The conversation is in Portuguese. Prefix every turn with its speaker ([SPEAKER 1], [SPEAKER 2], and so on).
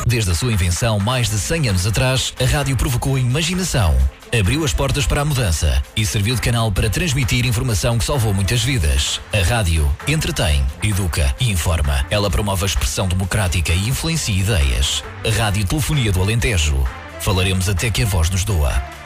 [SPEAKER 1] Desde a sua invenção mais de 100 anos atrás, a rádio provocou a imaginação, abriu as portas para a mudança e serviu de canal para transmitir informação que salvou muitas vidas. A rádio entretém, educa e informa. Ela promove a expressão democrática e influencia ideias. A Rádio Telefonia do Alentejo. Falaremos até que a voz nos doa.